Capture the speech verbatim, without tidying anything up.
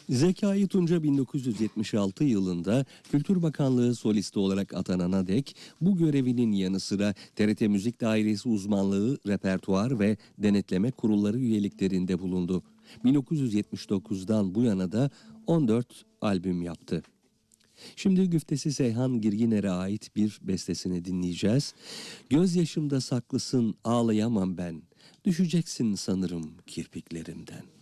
Zekai Tunca bin dokuz yüz yetmiş altı yılında Kültür Bakanlığı solisti olarak atanana dek bu görevinin yanı sıra T R T Müzik Dairesi uzmanlığı, repertuar ve denetleme kurulları üyeliklerinde bulundu. bin dokuz yüz yetmiş dokuzdan bu yana da on dört albüm yaptı. Şimdi güftesi Seyhan Girginer'e ait bir bestesini dinleyeceğiz. Gözyaşımda saklısın ağlayamam ben, düşeceksin sanırım kirpiklerimden.